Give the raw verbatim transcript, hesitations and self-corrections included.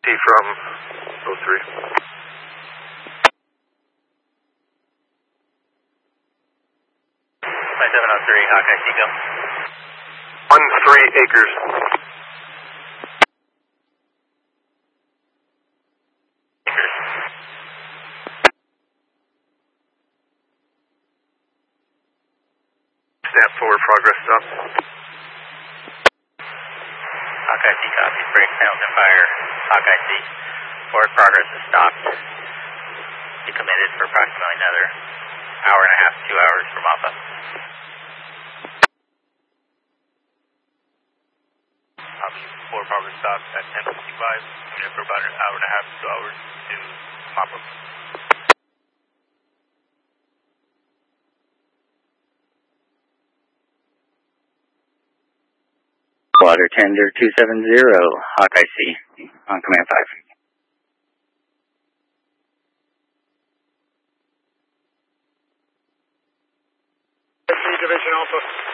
from oh three. five seven oh three, Hawkeye Seago. one three acres. Acres. Snap forward, progress stop. Hawkeye C copies, brake panels and fire. Hawkeye C, forward progress is stopped. Be committed for approximately another hour and a half, two hours from Alpha. Copy, forward progress stopped at ten fifty-five, committed for about an hour and a half, two hours to Mapa. Water tender two seven zero, Hawkeye C, on command five. Division Alpha.